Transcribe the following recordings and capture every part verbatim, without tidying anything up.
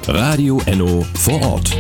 Radio Enno vor Ort.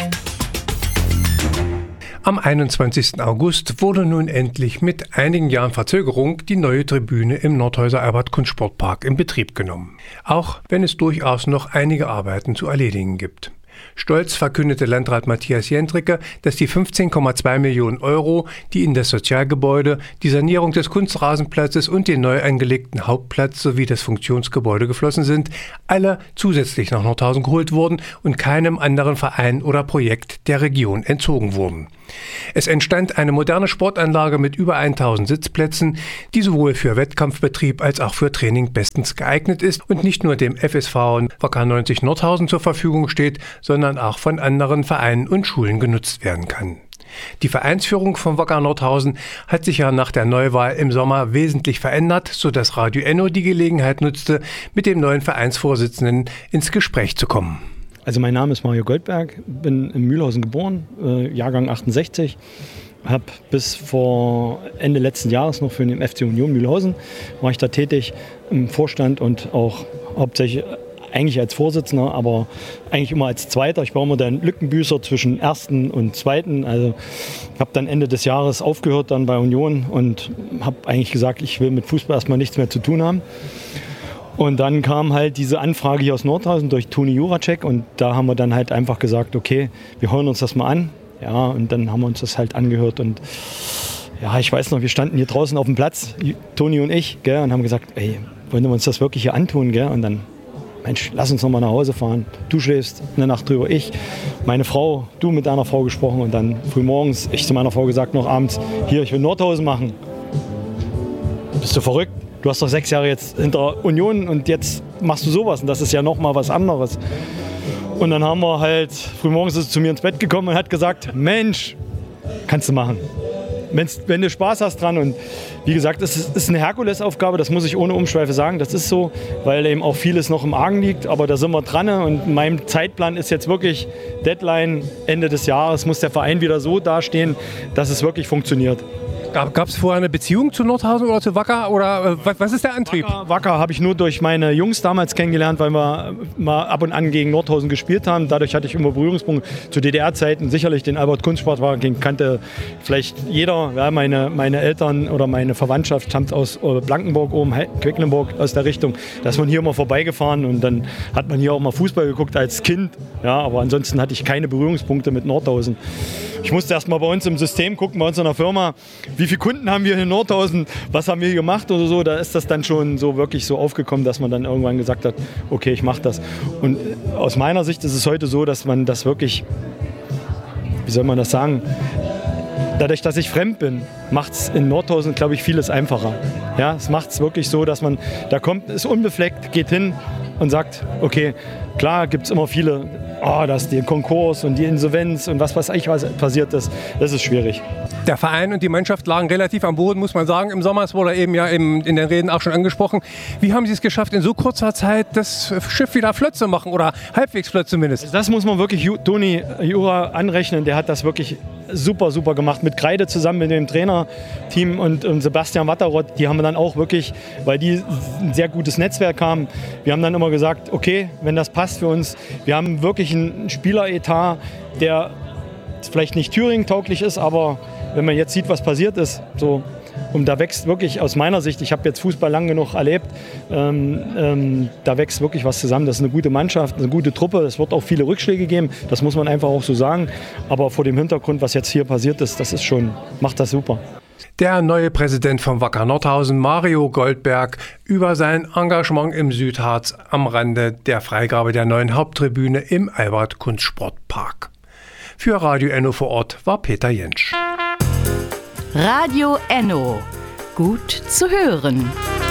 Am einundzwanzigsten August wurde nun endlich mit einigen Jahren Verzögerung die neue Tribüne im Nordhäuser Albert-Kunstsport-Park in Betrieb genommen. Auch wenn es durchaus noch einige Arbeiten zu erledigen gibt. Stolz verkündete Landrat Matthias Jendricke, dass die fünfzehn Komma zwei Millionen Euro, die in das Sozialgebäude, die Sanierung des Kunstrasenplatzes und den neu angelegten Hauptplatz sowie das Funktionsgebäude geflossen sind, alle zusätzlich nach Nordhausen geholt wurden und keinem anderen Verein oder Projekt der Region entzogen wurden. Es entstand eine moderne Sportanlage mit über tausend Sitzplätzen, die sowohl für Wettkampfbetrieb als auch für Training bestens geeignet ist und nicht nur dem F S V Wacker neunzig Nordhausen zur Verfügung steht, sondern auch von anderen Vereinen und Schulen genutzt werden kann. Die Vereinsführung von Wacker Nordhausen hat sich ja nach der Neuwahl im Sommer wesentlich verändert, sodass Radio Enno die Gelegenheit nutzte, mit dem neuen Vereinsvorsitzenden ins Gespräch zu kommen. Also mein Name ist Mario Goldberg, bin in Mühlhausen geboren, äh, Jahrgang achtundsechzig. Habe bis vor Ende letzten Jahres noch für den F C Union Mühlhausen, war ich da tätig im Vorstand und auch hauptsächlich eigentlich als Vorsitzender, aber eigentlich immer als Zweiter. Ich war immer der Lückenbüßer zwischen Ersten und Zweiten. Also habe dann Ende des Jahres aufgehört dann bei Union und habe eigentlich gesagt, ich will mit Fußball erstmal nichts mehr zu tun haben. Und dann kam halt diese Anfrage hier aus Nordhausen durch Toni Juracek und da haben wir dann halt einfach gesagt, okay, wir hören uns das mal an. Ja, und dann haben wir uns das halt angehört und ja, ich weiß noch, wir standen hier draußen auf dem Platz, Toni und ich, gell, und haben gesagt, ey, wollen wir uns das wirklich hier antun, gell? Und dann, Mensch, lass uns noch mal nach Hause fahren. Du schläfst eine Nacht drüber, ich, meine Frau, du mit deiner Frau gesprochen und dann frühmorgens, ich zu meiner Frau gesagt, noch abends, hier, ich will Nordhausen machen. Bist du verrückt? Du hast doch sechs Jahre jetzt hinter Union und jetzt machst du sowas und das ist ja noch mal was anderes. Und dann haben wir halt, frühmorgens ist sie zu mir ins Bett gekommen und hat gesagt, Mensch, kannst du machen. Wenn's, wenn du Spaß hast dran und wie gesagt, es ist, ist eine Herkulesaufgabe, das muss ich ohne Umschweife sagen, das ist so, weil eben auch vieles noch im Argen liegt, aber da sind wir dran und mein Zeitplan ist jetzt wirklich Deadline, Ende des Jahres muss der Verein wieder so dastehen, dass es wirklich funktioniert. Gab es vorher eine Beziehung zu Nordhausen oder zu Wacker? Oder äh, was, was ist der Antrieb? Wacker, Wacker habe ich nur durch meine Jungs damals kennengelernt, weil wir mal ab und an gegen Nordhausen gespielt haben. Dadurch hatte ich immer Berührungspunkte zu D D R-Zeiten. Sicherlich den Albert-Kunstsport-Park, den kannte vielleicht jeder. Ja, meine, meine Eltern oder meine Verwandtschaft stammt aus Blankenburg oben, Quedlinburg aus der Richtung. Da ist man hier immer vorbeigefahren und dann hat man hier auch mal Fußball geguckt als Kind. Ja, aber ansonsten hatte ich keine Berührungspunkte mit Nordhausen. Ich musste erst mal bei uns im System gucken, bei uns in der Firma, wie viele Kunden haben wir in Nordhausen, was haben wir hier gemacht oder so. Da ist das dann schon so wirklich so aufgekommen, dass man dann irgendwann gesagt hat, okay, ich mache das. Und aus meiner Sicht ist es heute so, dass man das wirklich, wie soll man das sagen, dadurch, dass ich fremd bin, macht es in Nordhausen, glaube ich, vieles einfacher. Ja, es macht es wirklich so, dass man da kommt, ist unbefleckt, geht hin und sagt, okay, klar gibt es immer viele, oh, das ist der Konkurs und die Insolvenz und was weiß ich, was passiert ist, das ist schwierig. Der Verein und die Mannschaft lagen relativ am Boden, muss man sagen. Im Sommer, es wurde eben ja im, in den Reden auch schon angesprochen. Wie haben Sie es geschafft, in so kurzer Zeit das Schiff wieder flott zu machen oder halbwegs flott zumindest? Das muss man wirklich Toni Jura anrechnen. Der hat das wirklich super, super gemacht. Mit Kreide zusammen mit dem Trainerteam und, und Sebastian Watteroth. Die haben dann auch wirklich, weil die ein sehr gutes Netzwerk haben, wir haben dann immer gesagt, okay, wenn das passt für uns. Wir haben wirklich einen Spieleretat, der vielleicht nicht Thüringen-tauglich ist, aber wenn man jetzt sieht, was passiert ist, so, und da wächst wirklich aus meiner Sicht, ich habe jetzt Fußball lang genug erlebt, ähm, ähm, da wächst wirklich was zusammen. Das ist eine gute Mannschaft, eine gute Truppe. Es wird auch viele Rückschläge geben, das muss man einfach auch so sagen. Aber vor dem Hintergrund, was jetzt hier passiert ist, das ist schon, macht das super. Der neue Präsident von Wacker Nordhausen, Mario Goldberg, über sein Engagement im Südharz am Rande der Freigabe der neuen Haupttribüne im Albert-Kunstsport-Park. Für Radio Enno vor Ort war Peter Jentsch. Radio Enno. Gut zu hören.